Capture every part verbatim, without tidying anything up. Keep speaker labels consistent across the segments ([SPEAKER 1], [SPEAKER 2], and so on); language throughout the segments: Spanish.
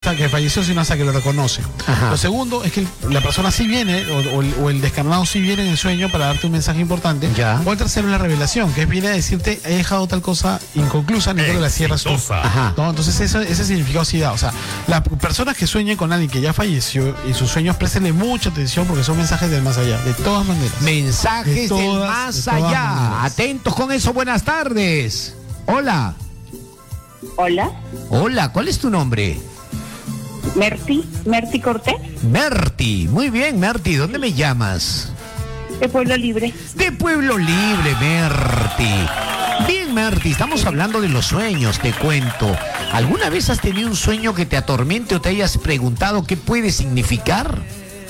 [SPEAKER 1] está, que falleció, sino hasta que lo reconoce. Ajá. Lo segundo es que la persona sí viene, o, o, el, o el descarnado sí viene en el sueño para darte un mensaje importante.
[SPEAKER 2] Ya.
[SPEAKER 1] O el tercero es la revelación, que viene a decirte, he dejado tal cosa inconclusa, ni que la cierras tú.
[SPEAKER 2] Ajá.
[SPEAKER 1] ¿No? Entonces eso, ese significado sí da. O sea, las personas que sueñen con alguien que ya falleció y sus sueños, préstenle mucha atención porque son mensajes del más allá, de todas maneras.
[SPEAKER 2] Mensajes
[SPEAKER 1] de todas,
[SPEAKER 2] del más
[SPEAKER 1] de
[SPEAKER 2] allá.
[SPEAKER 1] maneras.
[SPEAKER 2] Atentos con eso, buenas tardes. Hola.
[SPEAKER 3] Hola.
[SPEAKER 2] Hola, ¿cuál es tu nombre?
[SPEAKER 3] Merti, Merti Cortés.
[SPEAKER 2] Merti, muy bien, Merti, ¿dónde me llamas?
[SPEAKER 3] De Pueblo Libre.
[SPEAKER 2] De Pueblo Libre, Merti. Bien, Merti, estamos hablando de los sueños, te cuento. ¿Alguna vez has tenido un sueño que te atormente o te hayas preguntado qué puede significar?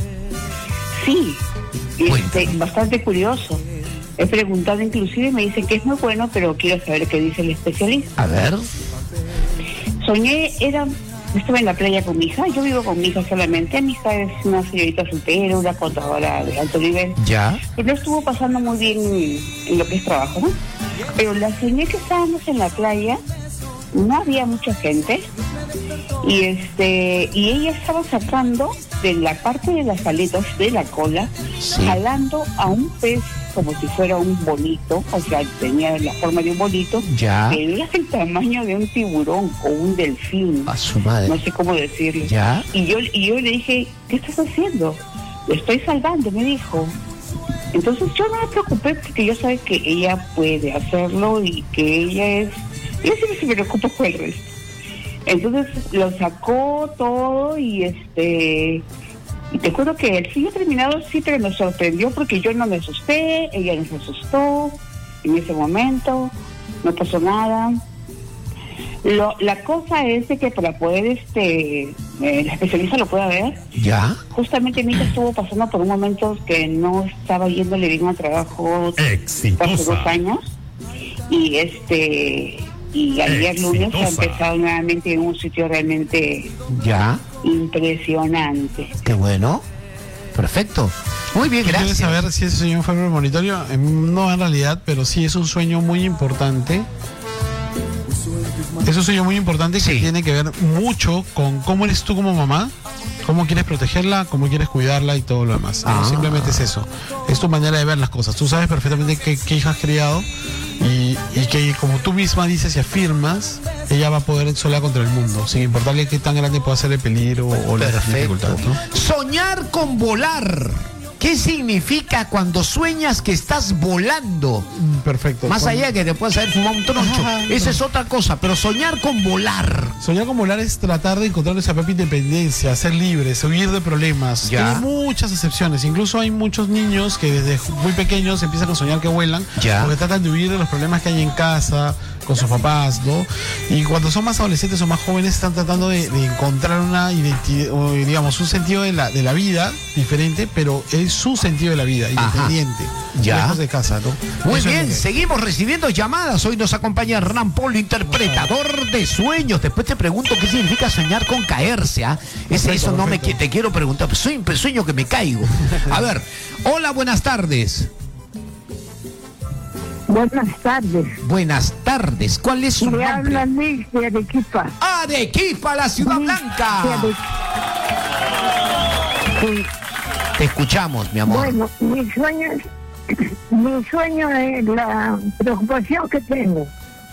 [SPEAKER 3] Sí, este,
[SPEAKER 2] Cuéntame.
[SPEAKER 3] bastante curioso. He preguntado inclusive, me dicen que es muy bueno, pero quiero saber qué dice el especialista.
[SPEAKER 2] A ver.
[SPEAKER 3] Soñé, era, estuve en la playa con mi hija, yo vivo con mi hija solamente, mi hija es una señorita soltera, una contadora de alto nivel.
[SPEAKER 2] Ya.
[SPEAKER 3] Pero no estuvo pasando muy bien en lo que es trabajo, ¿no? Pero la soñé que estábamos en la playa, no había mucha gente, y este y ella estaba sacando de la parte de las aletas de la cola,
[SPEAKER 2] Sí.
[SPEAKER 3] jalando a un pez como si fuera un bolito, o sea, tenía la forma de un bolito,
[SPEAKER 2] Ya.
[SPEAKER 3] que era el tamaño de un tiburón o un delfín,
[SPEAKER 2] A su madre.
[SPEAKER 3] no sé cómo decirlo.
[SPEAKER 2] Ya.
[SPEAKER 3] Y yo, y yo le dije, ¿qué estás haciendo? Lo estoy salvando, me dijo. Entonces yo no me preocupé porque yo sé que ella puede hacerlo y que ella es... Yo siempre me preocupo por el resto. Entonces lo sacó todo y este... Y te juro que el sueño terminado sí, pero me sorprendió porque yo no me asusté, ella no se asustó en ese momento, no pasó nada. Lo, la cosa es de que para poder, este, eh, la especialista lo pueda ver,
[SPEAKER 2] Ya.
[SPEAKER 3] justamente mi hija estuvo pasando por un momento que no estaba yéndole bien al trabajo hace dos años, y este... Y ayer lunes ha empezado nuevamente en un sitio realmente
[SPEAKER 2] Ya.
[SPEAKER 3] impresionante.
[SPEAKER 2] Qué bueno. Perfecto. Muy bien,
[SPEAKER 1] ¿Quieres
[SPEAKER 2] gracias.
[SPEAKER 1] saber si ese sueño fue premonitorio? Eh, No en realidad, pero sí es un sueño muy importante. Es un sueño muy importante que
[SPEAKER 2] Sí.
[SPEAKER 1] tiene que ver mucho con cómo eres tú como mamá, cómo quieres protegerla, cómo quieres cuidarla y todo lo demás.
[SPEAKER 2] Ah.
[SPEAKER 1] Eh, Simplemente es eso. Es tu manera de ver las cosas. Tú sabes perfectamente qué, qué hija has criado y, y que como tú misma dices y afirmas, ella va a poder sola contra el mundo, sin importarle qué tan grande pueda ser el peligro o la dificultad, ¿no?
[SPEAKER 2] Soñar con volar. ¿Qué significa cuando sueñas que estás volando?
[SPEAKER 1] Mm, Perfecto.
[SPEAKER 2] Más
[SPEAKER 1] Cuando-
[SPEAKER 2] allá de que te puedas haber fumado un troncho.
[SPEAKER 1] Ajá,
[SPEAKER 2] Esa
[SPEAKER 1] no.
[SPEAKER 2] es otra cosa, pero soñar con volar.
[SPEAKER 1] Soñar con volar es tratar de encontrar esa propia independencia, ser libres, huir de problemas.
[SPEAKER 2] Ya.
[SPEAKER 1] Tiene muchas excepciones. Incluso hay muchos niños que desde muy pequeños empiezan a soñar que vuelan,
[SPEAKER 2] Ya.
[SPEAKER 1] porque tratan de huir de los problemas que hay en casa, con sus papás, ¿no? Y cuando son más adolescentes o más jóvenes están tratando de, de encontrar una identidad, o, digamos, un sentido de la, de la vida diferente, pero es su sentido de la vida,
[SPEAKER 2] Ajá.
[SPEAKER 1] independiente,
[SPEAKER 2] Ya.
[SPEAKER 1] lejos de casa, ¿no?
[SPEAKER 2] Muy
[SPEAKER 1] Eso es
[SPEAKER 2] bien,
[SPEAKER 1] lo que-
[SPEAKER 2] seguimos recibiendo llamadas. Hoy nos acompaña Hernán Polo, interpretador de sueños. Después te pregunto qué significa soñar con caerse. ¿Ah? Ese,
[SPEAKER 1] Perfecto,
[SPEAKER 2] eso no me
[SPEAKER 1] perfecto.
[SPEAKER 2] qui- te quiero preguntar. Pues soy, pues sueño que me caigo. A ver, hola, buenas tardes.
[SPEAKER 4] Buenas tardes.
[SPEAKER 2] Buenas tardes. ¿Cuál es su
[SPEAKER 4] Me habla
[SPEAKER 2] nombre?
[SPEAKER 4] Liz de Arequipa.
[SPEAKER 2] Arequipa, la ciudad
[SPEAKER 4] Liz de
[SPEAKER 2] blanca.
[SPEAKER 4] Arequipa. Sí,
[SPEAKER 2] Te escuchamos, mi amor.
[SPEAKER 4] bueno, mi sueño es, mi sueño es la preocupación que tengo.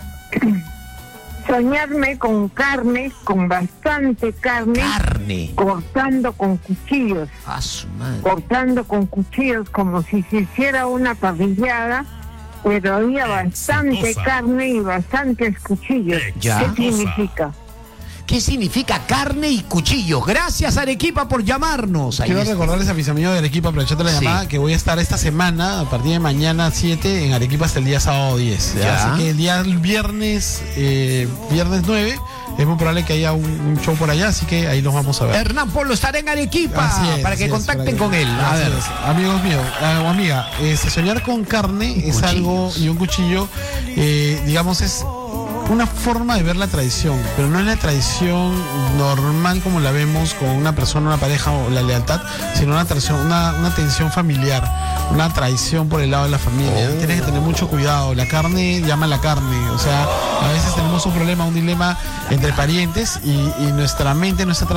[SPEAKER 4] Soñarme con carne, con bastante carne,
[SPEAKER 2] Carne.
[SPEAKER 4] cortando con cuchillos,
[SPEAKER 2] A su madre.
[SPEAKER 4] cortando con cuchillos como si se hiciera una parrillada, pero había bastante carne y bastantes cuchillos.
[SPEAKER 2] Ya.
[SPEAKER 4] ¿Qué significa?
[SPEAKER 2] ¿Qué significa carne y cuchillo? Gracias, Arequipa, por llamarnos. Ahí
[SPEAKER 1] Quiero
[SPEAKER 2] está.
[SPEAKER 1] recordarles a mis amigos de Arequipa, aprovechando la
[SPEAKER 2] Sí.
[SPEAKER 1] llamada, que voy a estar esta semana, a partir de mañana siete, en Arequipa hasta el día sábado diez. ¿ya?
[SPEAKER 2] Ya.
[SPEAKER 1] Así que el día viernes, eh, viernes nueve, es muy probable que haya un, un show por allá, así que ahí nos vamos a ver.
[SPEAKER 2] Hernán Polo estará en Arequipa
[SPEAKER 1] Así es,
[SPEAKER 2] para que
[SPEAKER 1] así es,
[SPEAKER 2] contacten
[SPEAKER 1] para que-
[SPEAKER 2] con él. A
[SPEAKER 1] así
[SPEAKER 2] ver.
[SPEAKER 1] es. Amigos míos, eh, o amiga, este, soñar con carne es
[SPEAKER 2] Cuchillos.
[SPEAKER 1] algo, y un cuchillo, eh, digamos, es una forma de ver la tradición, pero no es la tradición normal como la vemos con una persona, una pareja o la lealtad, sino una tradición, una, una tensión familiar, una traición por el lado de la familia.
[SPEAKER 2] Oh.
[SPEAKER 1] Tienes que tener mucho cuidado. La carne llama a la carne, o sea, a veces tenemos un problema, un dilema entre parientes y, y nuestra mente, nuestra